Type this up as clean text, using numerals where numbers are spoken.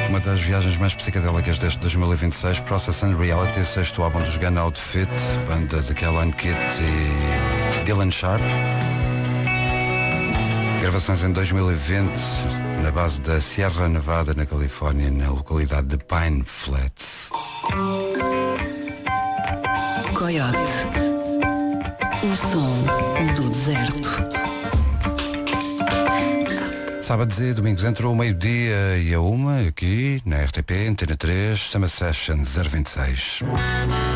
Uma das viagens mais psicadélicas deste 2026, Process and Reality, sexto álbum dos Gun Outfit, banda de Caroline Kitt e Dylan Sharp. Gravações em 2020, na base da Sierra Nevada, na Califórnia, na localidade de Pine Flats. Coyote, o som do deserto. Sábados e domingos entre o meio-dia e a 1, aqui na RTP, Antena 3, Summer Session 026.